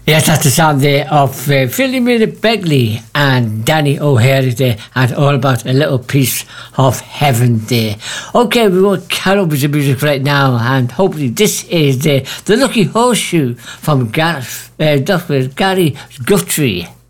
Yes, that's the song there of Philly Miller Begley and Danny O'Hare there, and all about a little piece of heaven there. Okay, we won't carry on with the music right now, and hopefully this is the Lucky Horseshoe from Gary Guthrie.